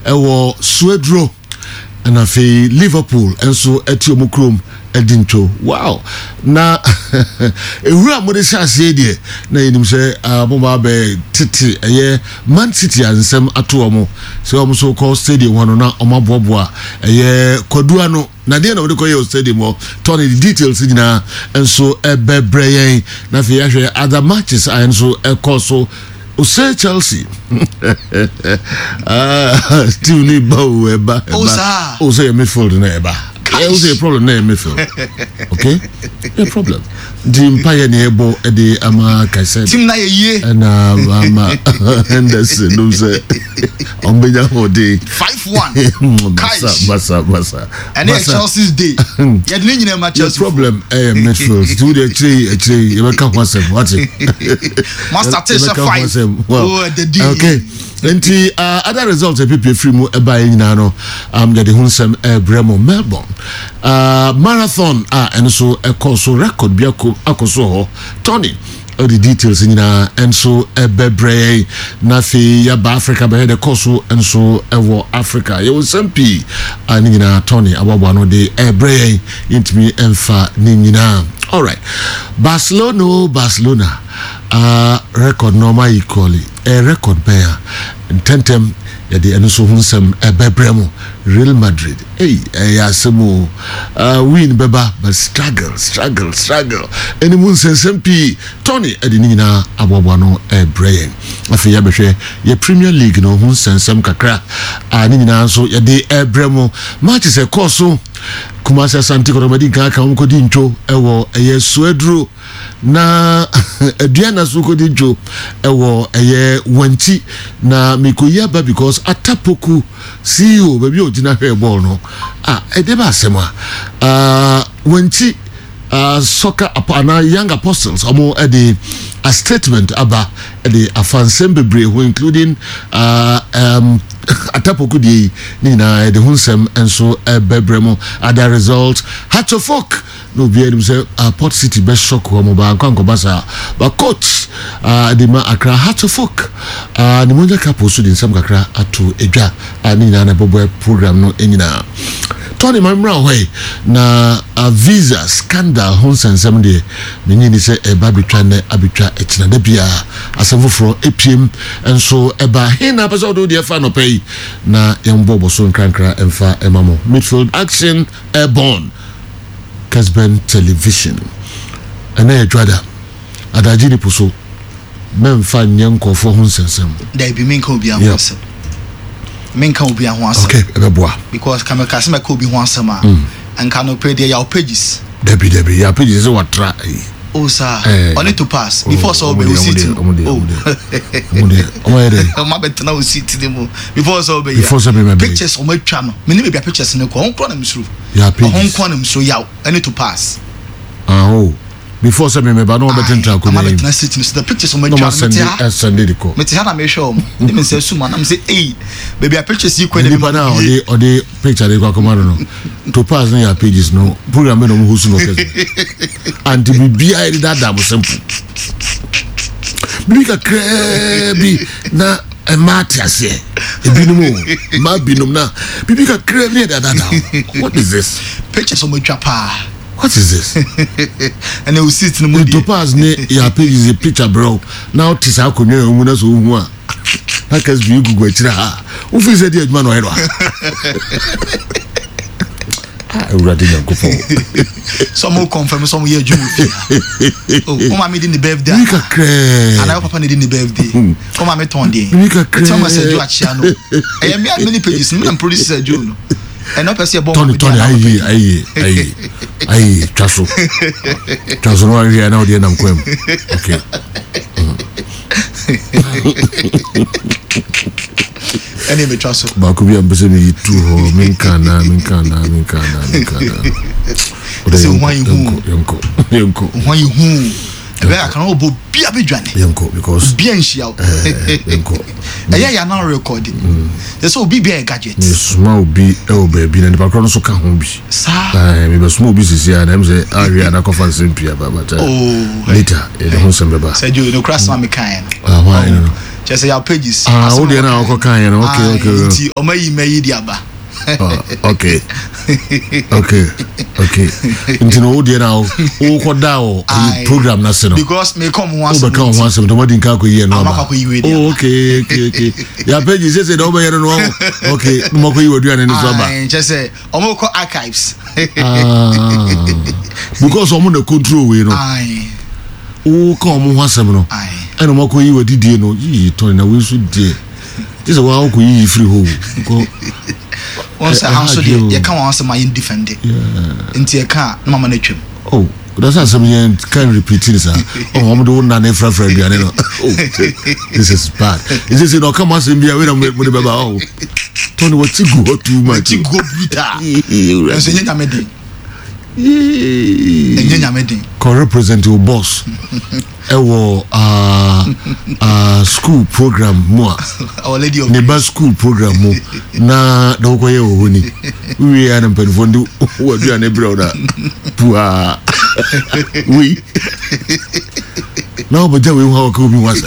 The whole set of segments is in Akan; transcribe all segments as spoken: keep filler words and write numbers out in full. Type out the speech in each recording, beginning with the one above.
ɛwɔ Swedro and afi Liverpool enso eti omukrom edincho. Wow. Na ewura mo de shase de na yenim se aboma be titi eye Man City ansem ato omo se omo so call stadium hono na omo boboa eye kodua no na de na we ko ye stadium o turn the details nyina enso ebebre yen na fi yahwe other matches enso ekoso Ose Chelsea. Ah, still need bow eba. Osa. Ose midfield na eba. Ose a problem na midfield. Okay? No problem. The Empire na ebo e de ama kaise. Team na ye. Na ama Henderson no say. Ombenya hode. five one. Basa basa basa. And it's Chelsea's day. You didn't know match Chelsea. The problem eh midfield. Still the three three you can one seven. What it? Master Tessa five. Well, oh, the deal. Okay. Enti uh, other results e people free mu eba nyina no um the hunsem e Bremo Melbourne uh marathon ah and so e so record bi akoso ho Tony all the details nyina and so e bebre na fi ya ba Africa be the course and so e wo Africa ye wonsampi ani nyina Tony ababo no de e bre intimi emfa ni nyina. All right. Barcelona Barcelona uh record normal equally a record bear tentem ya de eno so hunsem ebebremo Real Madrid hey ya semo uh win beba but struggle struggle struggle any mun sensem pi Tony edinina abobo no e brain afi ya behwe ye Premier League no hunsensem kakra ani nyina so ya de ebremo matches e course Kumasi Asante Koromadi kaka umkodi ncho ewo eye Swedro na Ediana sukodi ncho ewo eye Wanchi na mikoyaba because atapoku C E O baby ojina hair ball no ah edeba asema ah Wanchi uh soccer apana young apostles omo edi a statement aba edi afansem bebre who including uh um atapoku di ni na edi hunsem enso ebebremo other result Hatchofok no be edi say uh, Port City best shock omo ba nkanko basa ba coach uh di ma Accra Hatchofok uh ni monja kapo so di nsam kakra ato edwa ani na na bobo program no enyina Tony Mamra way na a visa scandal honsen semde menyi ni se eba betwa na abetwa etina da bia asefoforo epiem enso eba hina pesa do de fa no pay na yembobo so nkrankra emfa emamo midfield action airborne Casben television ana edwada adajiri puso memfa nyankofo honsen sem da bi menka obi ahosem menka obi ahosem okay ebeboa because kameka se meka obi ahosem a anka no pay there your pages debi debi your pages what try oh sir only to pass before so be sit oh omo ere ma betena o sit dem before so be before so be pictures o ma twa no me ni be pictures ne ko onko na misuru your pages onko na misuru yaw any to pass ah oh before some me ba no betin tra ko me na sit the pictures o ma twa me send it ko me ti ha na me show me me say suma na me say eh baby pictures you ko ni ba na o de o de picture de ko ko no to pass na your pages no program no mo husu no kese and be bia ide that am simple bika krebi na e matiase e binumo ma binum na bika krebi that that what is this pictures o ma twa pa. What is this? And they will sit in the mood. To pass ne your page is a picture, bro. Now tisa kunyo umuna so umwa. Hakas bi gugu etira ha. Who feels that the man no ah, already na go for. Some will confirm some year June. Oh, mama made in the birthday. Mika cre. And I papa made in the birthday. Oh, mama told me. Mika cre. Some said you are channel. I am many pages. I'm producer June. And not person born Tony Tony ayi ayi ayi ayi chaso chaso no here now dey nam kwem okay any me chaso ba ko bi am bese me tu ho menka na menka na menka na menka na so why you yonko yonko why you hu ebe aka no bo bia bedwane yonko because bia nhia yonko eya ya na record they so obi bia gadget small obi e obi na the background so ka ho bi sa eh me be small obi sisi ya na me say area na conference mpia ba but oh later e dey hon sem beba say you no cross ma me kan ah why no just say your pages ah we dey na o kan yan okay okay nti o mayi mayi di aba okay okay okay nti no we dey na o ko da o program na se no because me come once o be come once to madi nka ko yi no ba oh okay okay okay your pages say say do be yan no okay mo ko yi oduane ni so ba just say o mo ko archives ah because o mo na control we no ai o ka o mo hasem no ai eno mo ko yi wadidie no yi to na we so die this wa ko yi free ho ko once house dey you can once my independent nti e ka na mama na twem oh that's not something you can repeat this oh I'm the one na never friend you know oh this is bad is this no come as be we na me be baba oh Tony what you go too much you go brutal enso nyanya medin nyanya medin ko represent your boss ewo uh uh school program mo our lady of the school program mo na do ko ye wo ni we are na perfondo wo do na brother pua we now but we how ko bi wasa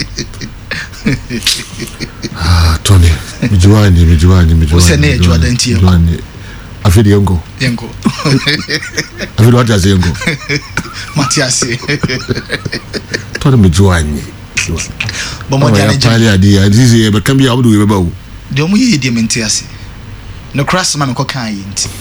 ah Tony mijuani mijuani mijuani o se na eju adantie afidi yengo yengo afidi what is yengo Matias Tony mijuani bomo jani jani adi this is be can be abudu we ba wo de omo ye de mentiase no crash ma me ko kan yi nti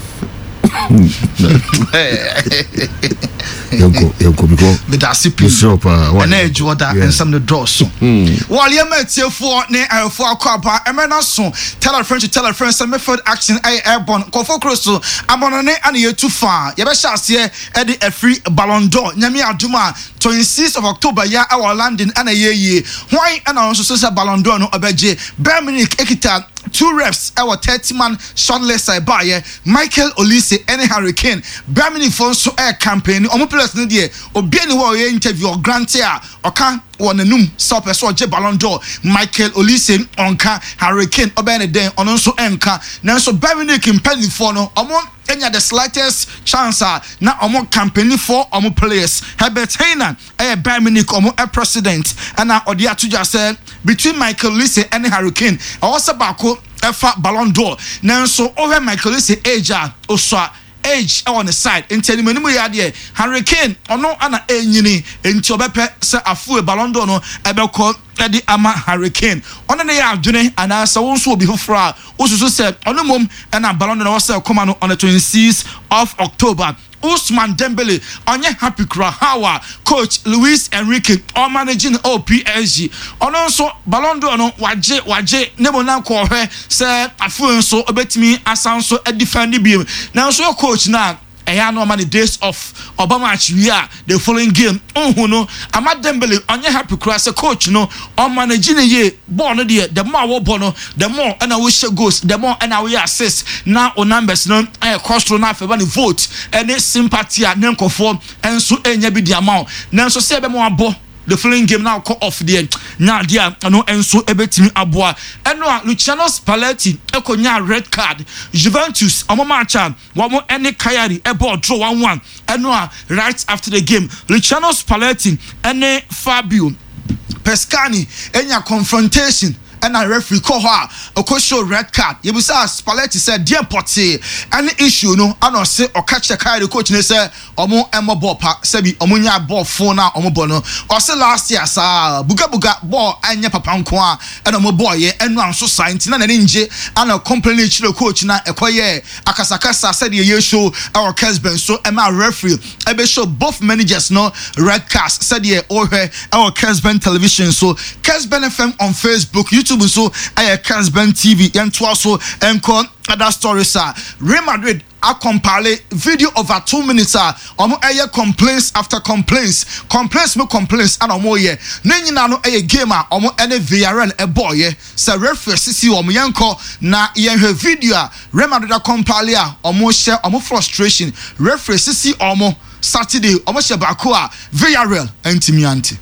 Yoko yoko biko with a sipi and a Jordan and some the doors. While you met you for ne for a copper, a man also tell a friend to tell a friend some method action I airborne, go for crystal. I'm on a net and you're too far. You better say Eddie a free Ballon d'Or. Nyami Aduma, twenty-sixth of October, ya our landing and a year ye. Why and also says a Ballon d'Or no abeje. Berminic Ekita. Two reps, our thirty man shortlist I buy Michael Olise and Harry Kane. Bermini Fonso air campaign. Omo players no die. Obiani wo ye interview or grantia or can one num stop a so Ballon d'Or. Michael Olise onka Harry Kane obene den ononso enka. Nanso Bermini King penny for no omo enya the slightest chance na omo campaign for omo players. Herbert Heiner eh Bermini omo a president and na odi atuja say between Michael Olise and Harry Kane. Also bako efa Ballon d'Or. Nanso over Michael Olise age oswa age on the side inteni manimu ya de Harry Kane ono ana enyini enti obepe se afu e Ballon d'Or no ebekọ edi ama Harry Kane ono ne ya adwene ana sa wonso obi hofra osusu se ono mom na Ballon d'Or no se come on the twenty-sixth of October. Ousmane Dembele onye happy kra hawa coach Luis Enrique or managing O P S G ono nso Ballon d'Or no waje waje nebo na ko hwe se afu nso obetimi asanso e defend bi na nso coach na eya no man the days of Obama Achia the following game ohun no ama Dembele onye happy kra se coach no o managing ye ball no de the more wo ball no the more and we share goals the more and we assist now o numbers no e cost na fe ba ni vote any sympathy na nkofo enso enya bi di amount na nso se be mo abo the following game now call off there nya dia no enso ebetimi aboa eno a Luciano Spalletti ekonya red card Juventus omo matcha womo any Cagliari e ball draw one one eno a right after the game Luciano Spalletti ene Fabio Pescani enya confrontation and a referee call her a question red card. You will say Spalletti said, dear Potty, any issue no, I don't say or catch the car the coach and say, Omo Emma Bopa, Sebi, Omunya ball phone now, Omo Bono, or say last year, sa Buga Buga ball and Yapapankwa, and Omo boy, and one so science, and an injury, and a company to coach now, a quiet, Akasakasa said, ye show our Kesben, so am I referee, I be show both managers no red cast, said ye, or her, our Kesben television, so Kesben F M on Facebook, YouTube. So I Kesben T V and also and call other stories are Real Madrid a compile video over two minutes are omo aye complaints after complaints complaints me complaints and omo ye nyina no aye game a omo ene Villarreal e boy ye say referee sisi omo yanko na ye video a Real Madrid a compile a omo share omo frustration referee sisi omo Saturday omo share bako a Villarreal antimi anti.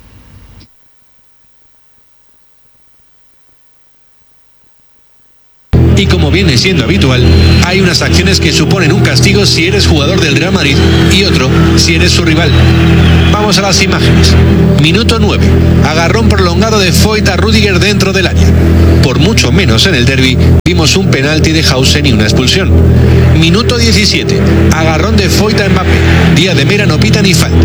y como viene siendo habitual, hay unas acciones que suponen un castigo si eres jugador del Real Madrid y otro si eres su rival. Vamos a las imágenes. Minuto nueve. Agarrón prolongado de Foyt a Rüdiger dentro del área. Por mucho menos en el derbi vimos un penalti de Hausen y una expulsión. Minuto diecisiete. Agarrón de Foyt a Mbappé. Díaz de Mera no pita ni falta.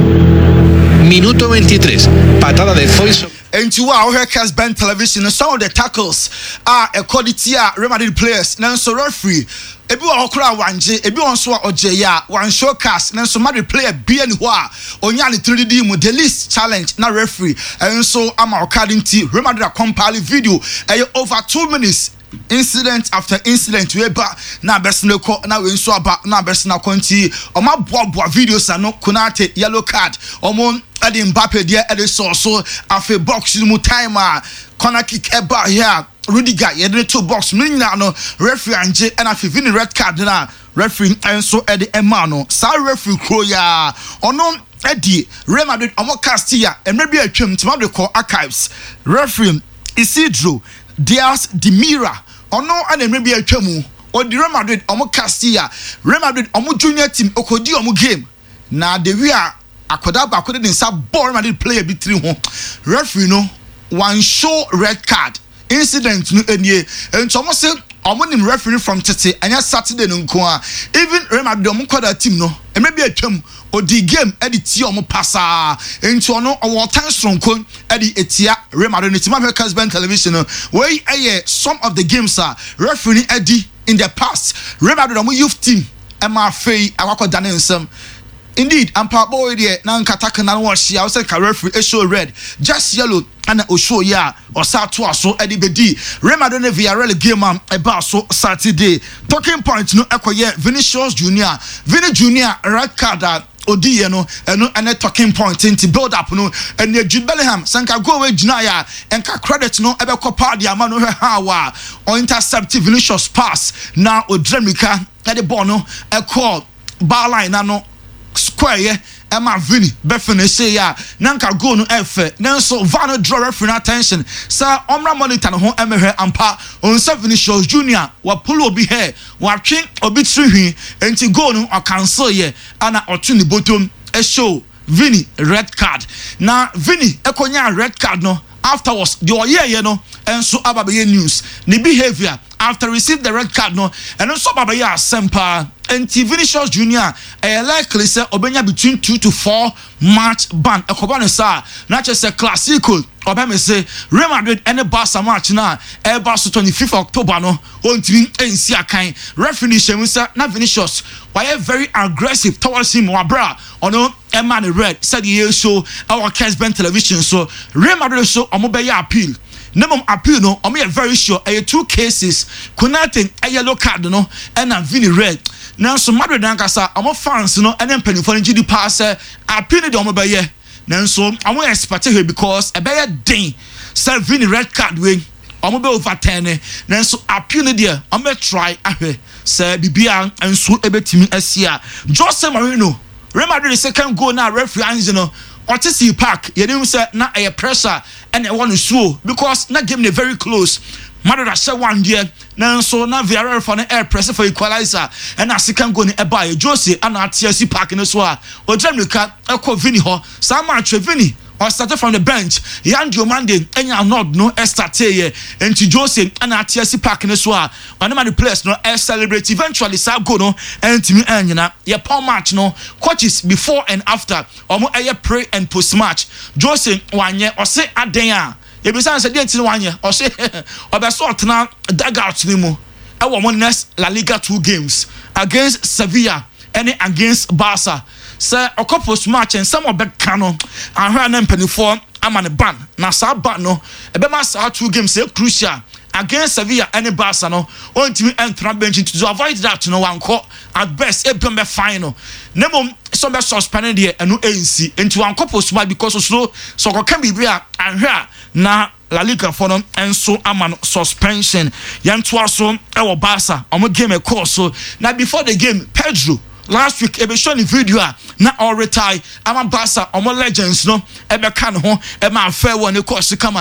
Minuto veintitrés. Patada de Foyt. And you are here, Casbah Television, and some of the tackles are a quality Real Madrid players. Now, so referee, ebi wa okra wanje, ebi wa nso ojeya, one showcase. Now, so Madrid player be anywhere. Onya ni three D mu the least challenge na referee. And so I'm according to Real Madrid compile video. Uh, over two minutes. Incident after incident we ba na besno ko na we nso aba na besna konti o ma boa videos ano kunate yellow card omo ade Mbappe dia ade so so afi box mu timer corner kick eba here Rüdiger yede to box me nyina no referee anje na afi vini red card na referee enso ade ema no sa referee kro ya ono edi Real Madrid omo cast ya emre bi atwam tima de call archives referee Isidro Diaz de Mera ono ana emrebi atwamu odi Real Madrid omo Castilla Real Madrid omo junior team okodi omo game na de wi a akoda ba akode den sa ball Real Madrid player bi three ho referee no one show red card incident no enie ento omo say omo nim referee from Tete anya Saturday no nko a even Real Madrid omo kwada team no emrebi atwam odi game edi ti omo passa ento ono owo tan stronko edi etia Real Madrid team America's Ben Television wey aye some of the games are referee edi in the past Real Madrid omo youth team ema fei akwakoda ne nsem. Indeed, I'm part boy there. Now, Kataka na wash ya. I was like a referee. It show red, just yellow, and a show ya or start to so Eddie Bedi. Remember the Villarreal game man about so Saturday. Talking point no echo yet. Vinicius Junior, Vini Junior red card. Odi you know, and no and talking point into build up no and the Jude Bellingham sanka go away Junaya and ka credit no ebe ko pa dia ma no hawa or intercept Vinicius pass now Odremika at the ball no e call bar line na no square Emma Vini Befene say ya nanka go no efe nanso Vano draw referee attention sir omra monitor ho emehe ampa on Vinicius Junior wa pull obi here wa twen obi trihi enti go no o cancel ye ana otuni bottom e show Vini red card na Vini ekonya red card no afterwards the oye ye no enso ababe news the behavior after receive the red card no and also baba ya sempa enti Vinicius Junior eh likely say obenya between two to four match ban ekoba no sa na che say classical oba me say Real Madrid any Barca match na e ba so twenty-fifth of October no ontimi ensi akan referee shemu say na Vinicius why very aggressive towards him wa bra ono e man red said he show our Casbah Television so Real Madrid show omo be ya appeal Nemom appeal no omo very sure eh two cases Konate a yellow card no and a Vini red now so Madrid dankasa omo fans no and penny for G D pass appeal the omo be ye now so omo expect here because e be den say Vini red card we omo be over ten now so appeal no there omo try ahwe say bibia enso ebetimi asia Jose Mourinho Real Madrid second goal now referee ange no Otis Park yenim say na a pressure and e want to slow because na game they very close Madrid say one year na so na Villarreal for na air pressure for equalizer and a second goal ni e buy Jose and at T S C Park in so a Odremika e ko Vini ho some match Vini or started from the bench Yan Diomande enya nod no e start here and to Jose and at T S C Park in so a one man the players no e celebrate eventually sa go no and to me enya ya pound match no coaches before and after omo e pre and post match Jose wanye o say aden a e be say say dey tin wanye o say obeso otena dugout ni mu e wo mo next La Liga two games against Sevilla and against Barca. Sir, a couple of match and some of the canon and her name penny for I'm on a ban. Now, sa ban no, a bema two games say crucial against Sevilla and Barca no. On to me and bench to avoid that no one call at best a be final. Nemo some be suspended here and no A N C into one couple smart because of slow so can be real and here now. La Liga for them and so I'm on suspension. Yantua so our Barca on a game a course so now before the game Pedro. Last week, ebe show ni video na all retire. I'm a Barca, I'm a legends no. Ebe can ho, ebe a fair one. Of course, come on.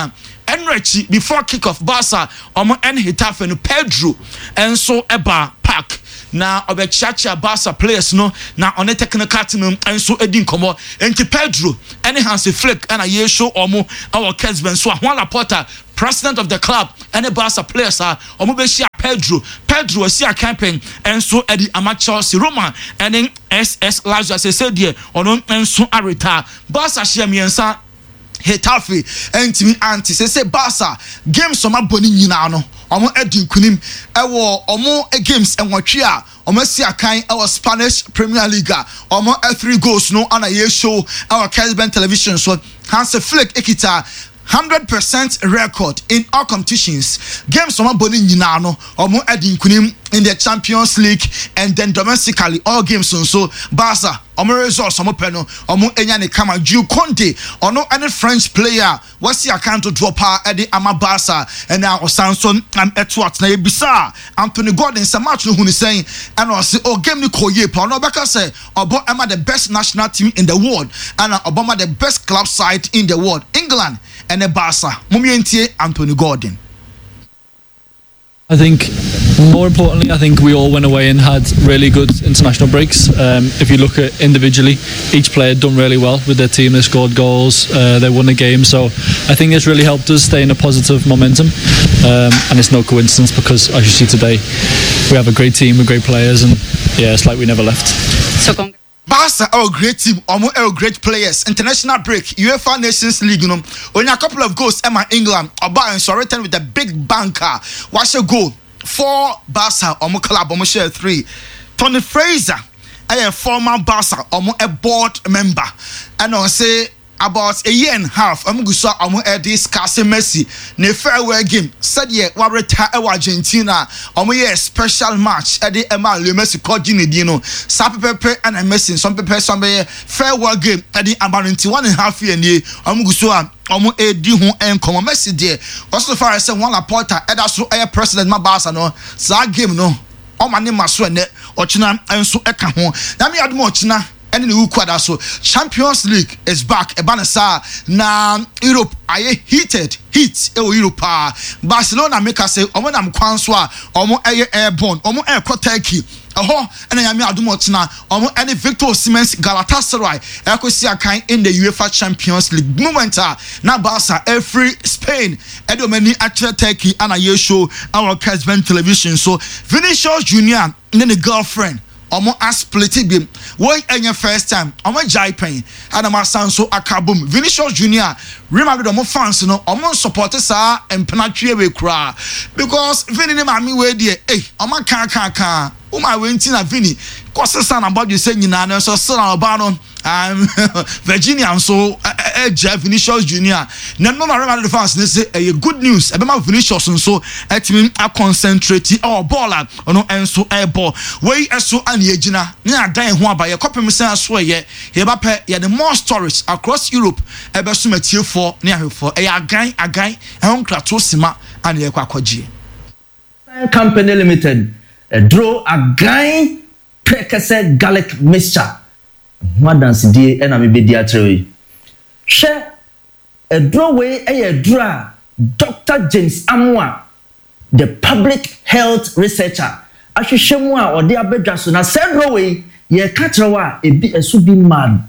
Enrichi before kick-off Barca omo en Hitafe no Pedro enso eba park na obechiacha Barca players no na on technical team enso edi nkomo enti Pedro any Hansi Flick and a show omo our Kesben so Juan Laporta president of the club and the Barca players are omo be share Pedro Pedro was here campaign enso edi amateur si Roma and then S S Lazio as said there on enso areta Barca share miensa Hetafe entimi anti se se Barca games some boni nyina no omo edi nkunim ewo omo games enwotwe a omo si akan ewo Spanish Premier League omo three goals no ana ye show our Kesben television so Hansi Flick ekita one hundred percent record in all competitions. Games from boni nyina no omo edi nkunim in the Champions League and then domestically all games so so Barca omo results omo peno omo enya ne kama Jules Koundé ono any French player what's the account to drop her at the ama Barca and now Samson am etwat na ebisa Anthony Gordon some match no huni saying and I say oh game ni koye pa no beka say obo am the best national team in the world and Obama the best club side in the world England and the Barca mumientie Anthony Gordon. I think more importantly, I think we all went away and had really good international breaks. Um, if you look at individually, each player done really well with their team. They scored goals, uh, they won the game. So I think it's really helped us stay in a positive momentum. Um, and it's no coincidence because, as you see today, we have a great team with great players, and yeah, it's like we never left. So Barca are a great team, almost a great players. International break, UEFA Nations League, you know, only a couple of goals. Emma England, Oba and Soretan with a big banker. What's your goal? Four Barca, almost club, almost share three. Tony Fraser, a former Barca, almost a board member, and I say about a year and a half. I'm going to say I'm going to discuss Messi. Ne farewell game. Said yeah, we retire Argentina. I'm going to special match. At the Emma Le Messi coordinated, you know. Some people and Messi, some people some farewell game. At the about one and a half year. I'm going to say I'm going to do and come Messi there. Also far as one Laporta, and that's a president my boss no. So game no. Oh my name is Swenne. Ochina and so eka ho. Na me admo ochina. And in the so Champions League is back. Ebanasa na Europe aye heated heat e Europe. Barcelona make us say omo nam kwanswa omo aye airborne omo air Turkey. Eho ena yami adumotina omo any Victor Osimhen Galatasaray ekosi akan in the UEFA Champions League moment na Barca every Spain edomani atre Turkey ana ye show our Kesben television so Vinicius Junior and the girlfriend omo aspliti bim won enya first time omo jai pen ana masanso akabum Vinicius Junior remember the omo fans no omo support sa empenatwe we kura because Vini ne mami we die eh omo kan kan kan o ma we ntina Vini kwosesa na bodwe se nyina na so so na oba no um Virginia so eh Jeff Vinicius Junior na no remember the fans ne say eh good news e be ma Vinicius so etimi a concentrate our baller ono enso air ball we eso an yegina na adan ho abaye kopem say aso ye ye ba pe ye the more stories across Europe e be so matie for ne ahefo e agan agan e hon krato sima an ye kwakogie Company Limited uh, draw agan prekese garlic mixture dance die e na me be dia trewe she a draw way e draw Doctor James Amwa the public health researcher ahwehwemu a ode abedwa so na say draw way ye ka trewa e bi esu bi mad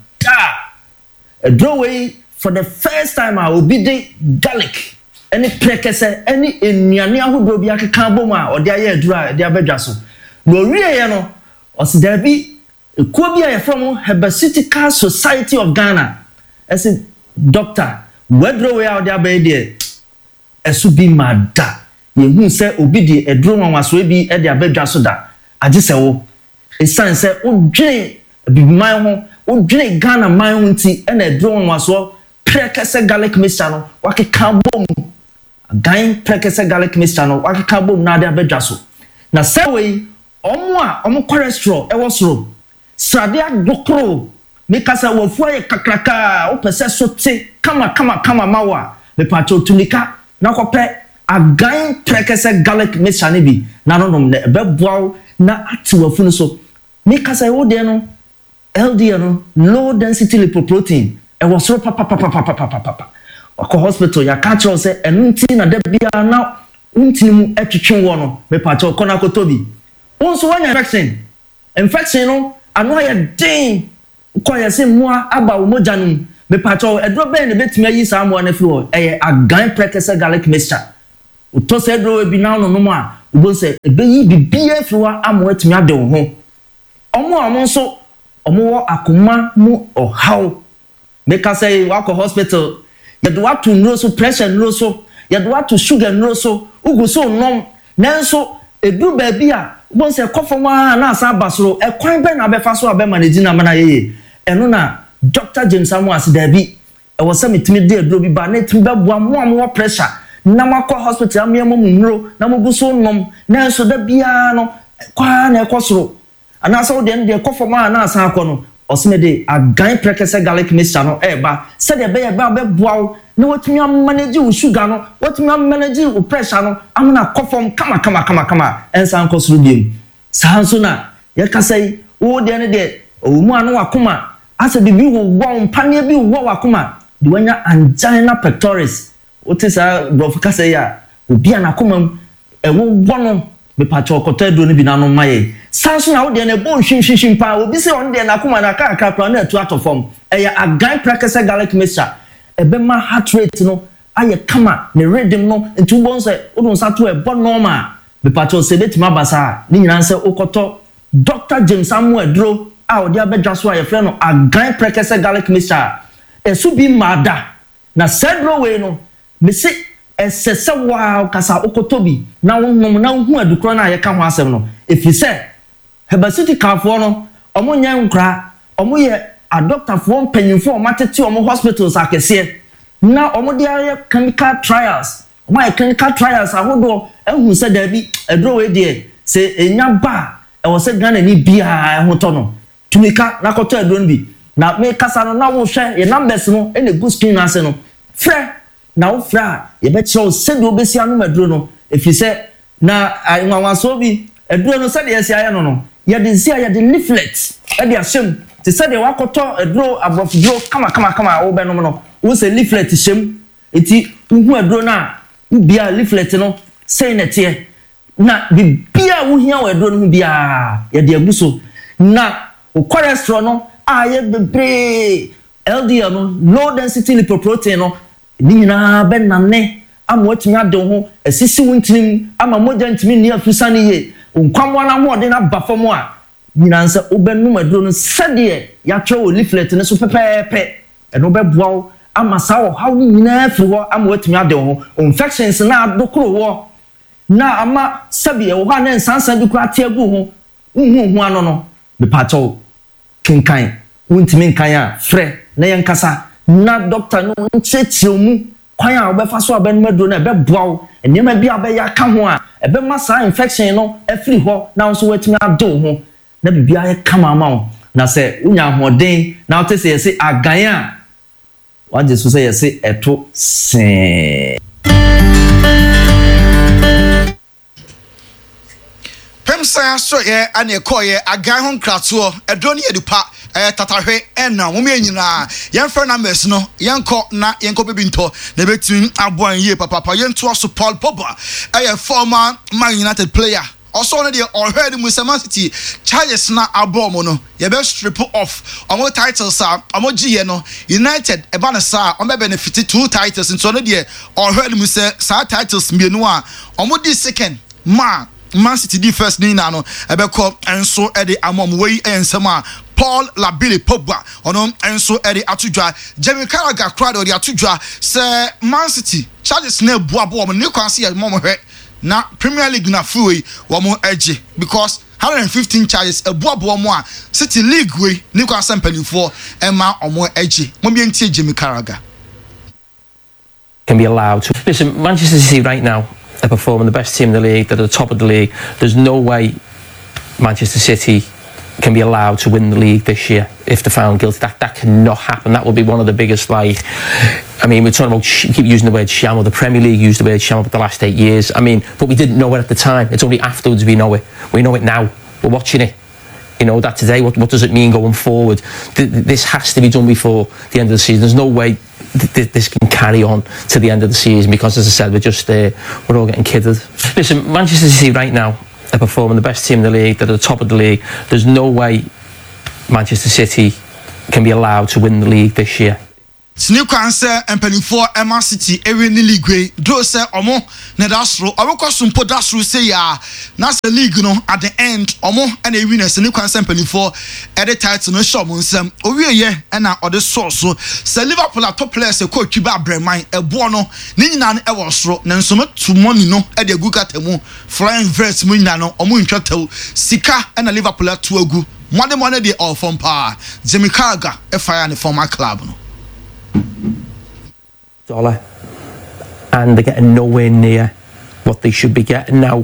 a draw way for the first time I will be the garlic any prekese any enuane ahodo bi akeka bom a ode aye draw de abedwa so no wie ye no osi there be ekuo bi aye from Herbaceutical Society of Ghana as a doctor wedro way out there be there esu bi mada ye hu se obi di edro nwanwaso bi e de abedwa so da age se wo esan se odwene bibiman ho odwene Ghana man ho nti e na edro nwanwaso prekese garlic mixture no wakeka bom gan prekese garlic mixture no wakeka bom na de abedwa so na se we omo a omo cholesterol e wo soro srade adokro make us wo fu aye kakraka o pese so te kama kama kama mawa me pato tunika na kope agan prekese garlic mixture ne bi na no nom ne beboaw na atiwafu no so make us wo de no L D L no low density lipoprotein e wo soro papa papa papa papa wako hospital ya catch us say enunti na da bia na untimu etwetwe wo no me pacho kona kotobi onso wanya infection infection no ano ya den ko ya se mua aba wo mojanum me pacho edro ben ne betimi ayi samo na flo eh agan prekese garlic mixture uto se edro bi na no no a ubo se ebeyi bibia flo amo etimi ade wo ho omo amo nso omo wo akoma mu ohaw make us say wako hospital you do what to know so pressure no so you do what to sugar no so ugu so nom nanso edu ba bia bon se kofoma na asa basoro e kwan be na be fa so abe manage na mana yeye eno na Doctor James Amuasi Dabi e wo se metimi de edu bi ba na timi be boa mo am wo pressure na makọ hospital amiamo munro na mogu so nom nanso da bia no kwa na ekosoro ana so de de kofoma na asa akọ Osmede agan prekese garlic mixture no eba said be be be boaw na watumi manage wo sugar no watumi manage wo pressure no amna kofom kama kama kama kama ensan kosuru biem sanso na ye kasai wo de ne de o mu anu akoma asa bibi wo wo mpane bi wo wakoma de wanya angina pectoris otisa bro kasai ya obi anakoma e wo wono me pacho koto do ne bi na no maye sanso na wo de ne bon hwinhwin pa obi se on de na kuma na ka ka plan na to atofom e ya agan prekese garlic mixture e be ma heart rate no aye kama ne rhythm no ntu bon se odun sa to e bon normal me pacho se betima basa ni nyina se okoto Doctor James Amu Edro a odi abedwa so aye frɛ no agan prekese garlic mixture e su bi mada na sedro we no me se esese wow kasa okotobi na wonnom na hu adukro na ayeka ho asem no efise hebasiti kafo no omo nya nkra omo ye a doctor fo mpanyimfo omatete omo hospitals akese na omo de aye chemical trials omo aye clinical trials ahodo ehu se da bi edro we de se enya ba e wo se Ghana ni bia ho to no tumika na koto edro bi na me kasa no na wo hwe ye numbers no e na good screen ase no fre na wo fra ye be kire o se de obesi anu maduro no efise na nwanwaso bi eduro no se de yesi aye no no ye de zia ye de leaflet e de asem te se de wakoto eduro abrofduro kama kama kama wo be no no wo se leaflet shem eti hu eduro na bia leaflet no sei na tie na bibia wo hia wo eduro no bia ye de aguso na o cholesterol no aye bebre L D L no low density lipoprotein no ni nyina be nane amwatimi ade ho asisi wontinim ama moja ntimi ni afusa ni ye nkwamwa na ho de na bafom a nyina nsa obenum aduro no sade ya twa o leaflet ne so pepepe eno be boaw ama sa wo haw ni nyina afiri ho amwatimi ade ho infections na adokoro ho na ama sabi e wo ha na nsansa bi kura te agu ho unhu hu ano no be pacho kinkan wontimi nkan a frɛ na yankasa na doctor no ncheche mu kwan a obefa so aben maduro na ebe boaw enema bia be ya ka ho a ebe masa infection no afiri ho na so watimi ado ho na bibia ye kama ma ho na se unya hoden na o se yesi agan a wa je so se yesi eto se pemsa so ye ane ekoye agan ho nkrato edro ne yedupa eh tatahwe ena wo me nyina yemfa numbers no yenko na yenko bebinto na betun aboan ye papa papa yento so Paul Pogba eh former Man United player also no dey already Musema City charges na abom no ye be strip off omo titles are omo giye no United e ba na sa omo benefit two titles into no dey already Musa sa titles mienu a omo di second ma Man City di first ni na no ebeko enso e dey amom wey ensema Paul Labile Pogba ono enso e dey atudwa Jamie Carragher crowd dey atudwa say Man City charges na buabo omo ne kwanse ye mom hwe na Premier League na free womo edge because one hundred fifteen charges e buabo omo a City League we ne kwanse mpanifo e ma omo edge mo bi entie Jamie Carragher can be allowed to listen. Manchester City right now are performing the best team in the league. They're at the top of the league. There's no way Manchester City can be allowed to win the league this year if they're found guilty. That that cannot happen. That will be one of the biggest, like, I mean, we're talking about, keep using the word shamble. The Premier League used the word shamble for the last eight years. I mean, but we didn't know it at the time. It's only afterwards we know it. We know it now. We're watching it. You know, that today, what, what does it mean going forward? Th- this has to be done before the end of the season. There's no way th- th- this can carry on to the end of the season because, as I said, we're just uh, we're all getting kidded. Listen, Manchester City right now are performing the best team in the league. They're at the top of the league. There's no way Manchester City can be allowed to win the league this year. Sneak answer and penny for Emma City every league do say omo na dasro omo kwasum po dasro say ya na the league no at the end omo and a winner sneak answer penny for edit title no show nsem owie ye na ode source so say Liverpool top players e coach ba breman e bo no ni nyina no e wo soro na nso to money no e de agu katemu flying verse mu nyina no omo ntwatew sika na Liverpool to agu money money dey all from power Jimmy Carragher e fire ne former club no dollar, and they're getting nowhere near what they should be getting now.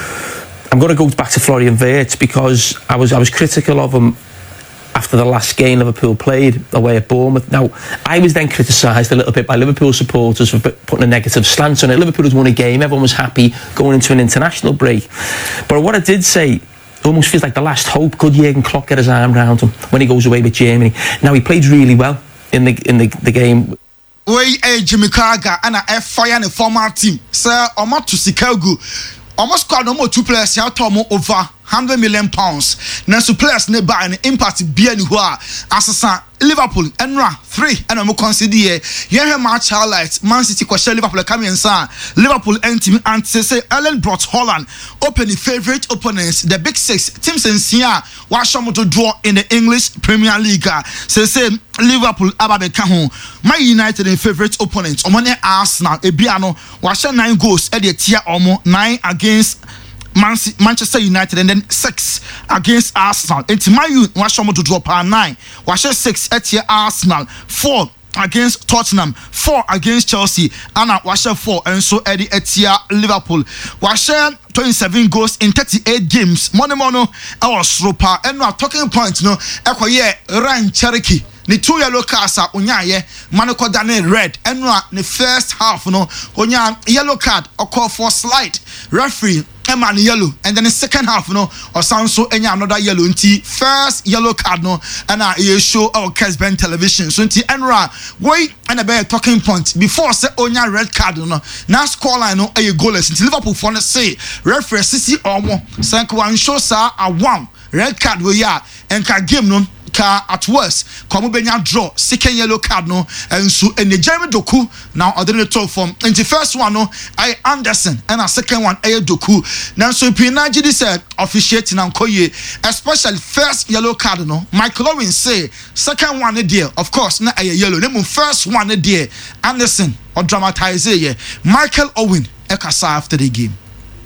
I'm going to go back to Florian Wirtz because I was I was critical of him after the last game Liverpool played away at Bournemouth. Now, I was then criticised a little bit by Liverpool supporters for putting a negative slant on it. Liverpool had won a game, everyone was happy going into an international break. But what I did say, almost feels like the last hope. Could Jurgen Klopp get his arm around him when he goes away with Germany? Now, he played really well in the in the, the game. Wey eh Jimmy Carragher and a fire the former team. Sir, Omo to Chicago. Almost scored no more two players here to over one hundred million pounds. Now so players ne buy an impact be anywhere. Assassin Liverpool Enra three and I'm consider here. Here match highlights. Man City question Liverpool coming inside. Liverpool and team and say Ellen brought Holland open the favorite opponents. The big six teams in Sia watch them to draw in the English Premier League. Say say Liverpool ababe kaho. Man United in favorite opponents. Omone Arsenal Ebiano watch nine goals at the tier omo nine against Man- Manchester United and then six against Arsenal. And Man U watch them to draw par nine. Watch six at tier Arsenal. Four against Tottenham, four against Chelsea, and I watch four and so Eddie Etia Liverpool. Watch twenty-seven goals in thirty-eight games. Money mono our sloper and we are talking points no echo ye Ryan Cherokee. The two yellow cards are onyaye Manoko Daniel red and the first half no onya yellow card or call for slide referee Eman yellow and then the second half no or sound so any another yellow until first yellow card no and I uh, show our Kesben television so until Enra wait and a better talking point before say onya red card no now score line no a goalless until Liverpool for say referee sisi omo sank one show sa a one red card we ya and ka game no ka at worst come benya draw second yellow card no and so and the Jeremy Doku now other top form and the first one no I Anderson and a second one I Doku now so Pinaji this said officiating and koye especially first yellow card no Michael Owen say second one there of course na a yellow then first one there Anderson or dramatize here Michael Owen ekasa after the game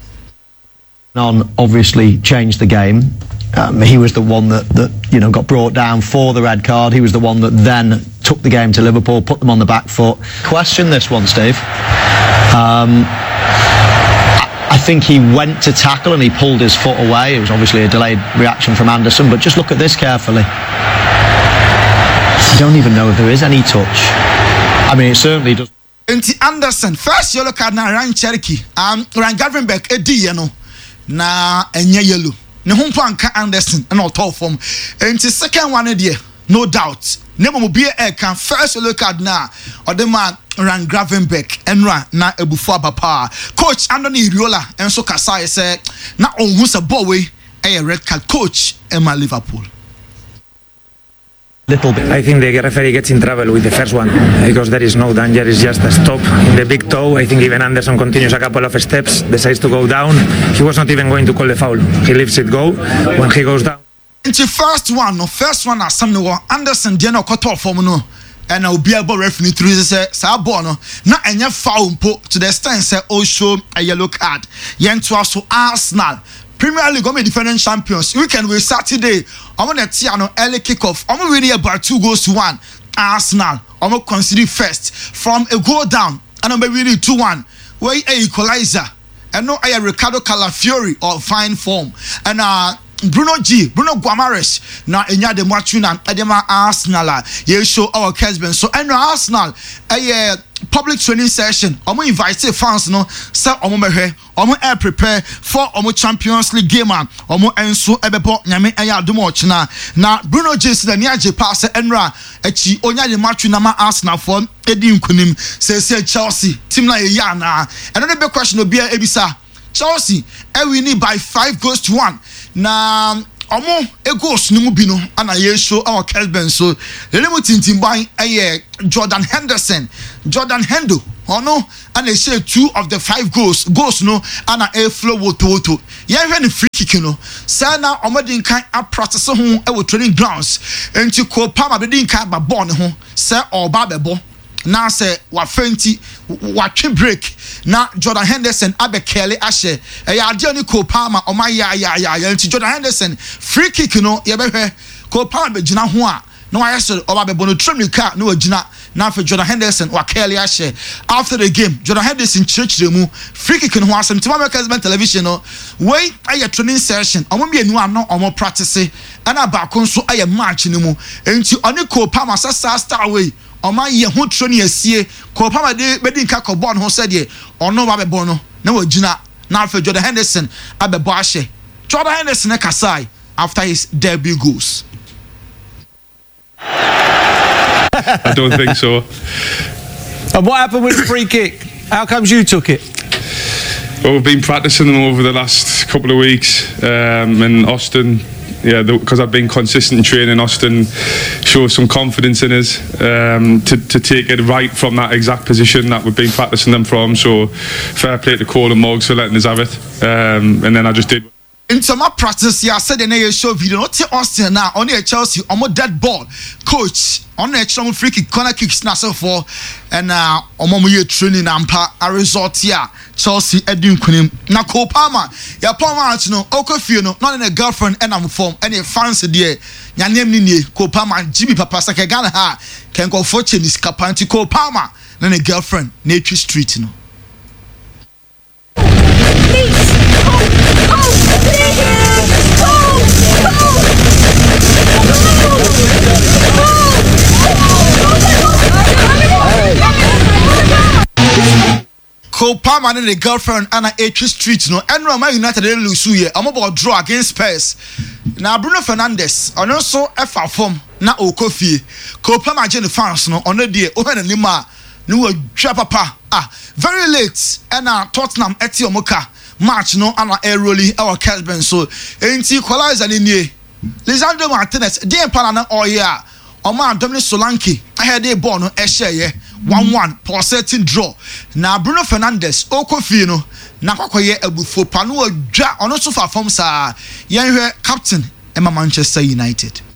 on obviously changed the game. Um, he was the one that, that you know got brought down for the red card. He was the one that then took the game to Liverpool, put them on the back foot. Question this one, Steve. Um, I, I think he went to tackle and he pulled his foot away. It was obviously a delayed reaction from Anderson, but just look at this carefully. I don't even know if there is any touch. I mean, it certainly does. Enti Anderson first yellow card na Ryan Cherokee um Ryan Gravenberch edi ye no na enye yellow. Ne humpo anka Anderson and all top form. And the second one there, no doubt. Nemo mo be e kan first look at na or the man Ryan Gravenberch enra na ebufu abapa. Coach Anthony Iriola and so Kasai say na onhu se ball we a red card coach Emma Liverpool. Little bit. I think the referee gets in trouble with the first one because there is no danger, it's just a stop in the big toe. I think even Anderson continues a couple of steps, decides to go down. He was not even going to call the foul. He leaves it go. When he goes down. Into first one, no first one as some no Anderson did not cut off from no. And I'll be able to referee through say Sabono. Not any foul to the extent say oh show a yellow card. Yen to also Arsenal. Premier League, I'm a defending champions. Weekend with Saturday. I'm on a Tiano early kickoff. I'm winning about two goals to one. Arsenal. I'm going to consider first from a goal down. And I'm winning two one. Where a equalizer. And no, I Ricardo Calafiori or fine form. And uh, Bruno G, Bruno Guimaraes, na enya de Mwachuna, edema Arsenal, ye show our Kesben. So, and Arsenal, a public training session, omo invite fans no, say omo mehe, omo air prepare for omo Champions League game, omo enso ebebo nyame eya adumo china. Na Bruno G si na niaje pass enra echi onya de Mwachuna ma Arsenal for edi nkunim say say Chelsea team na ye ya na. Another big question obi e ebisa. Chelsea e win by five goals to one. Na omo e goals ni mu bi no ana ye show our Kelben so lele mu tintin ban eh Jordan Henderson Jordan Hendo ono ana share two of the five goals goals no ana e flow woto woto ye hwe ni free kick no say na omo din kan a practice ho e wo training grounds enti ko pa ma be din kan ba ball ne ho say oba bebo na say wa fenti wa twi break na Jordan Henderson abe Kelly ashe e ya ade oni Cole Palmer o ma ya ya ya ya nti Jordan Henderson free kick no ye behwe Cole Palmer be gina ho a no I said oba be bono tremika no gina na for Jordan Henderson wa Kelly ashe. After the game Jordan Henderson churchre mu free kick no ho asem tima America's television no wey aye training session omo be anu ano omo practice ana ba kon so aye match ni mu enti oni Cole Palmer sasa star way Oma ye ho troni asie ko pama de bedin ka ko bon ho said ye ono ba be bon no na wagina na afa Jordan Henderson abebo ahye Jordan Henderson kasai after his debut goals. I don't think so. And what happened with the free kick? How comes you took it? Well, we've been practicing them over the last couple of weeks, um, and Austin, yeah, because I've been consistent in training, Austin shows some confidence in us um, to, to take it right from that exact position that we've been practicing them from. So fair play to Cole and Moggs for letting us have it, um, and then I just did. In some practice, yeah, I said in a show video, not Austin now, only a Chelsea, almost dead ball. Coach, on a strong free kick, corner kick, snatcher for, and uh, Omomo training ampa, a result here. Chelsea, Edwin Kunim. Now, Cole Palmer, ya Palmer, you know, Okofino, not in a girlfriend, and I'm form, any fancy dear. Your name, Nini, Cole Palmer, Jimmy Papa, Sakagana, ha, can go for Chinese Capanti, Cole Palmer, then a girlfriend, Nature Street, you know. Cole Palmer and the girlfriend Anna H Street no and Roma United they lose here. I'm about draw against Spurs. Now Bruno Fernandes and also F A form na Okofie. Cole Palmer join the fans no on the day o na nima no papa ah very late and na Tottenham eti omoka match no ana air rolling our Kelben so enti equalize and nie Lisandro Martinez dey pana na oya Oma Dominic Solanke ahead a ball no ehye one one pulsating draw na Bruno Fernandes Okofie no na kwakoye abufo pa no adwa ono so fa form sa yenhwe captain Emma Manchester United.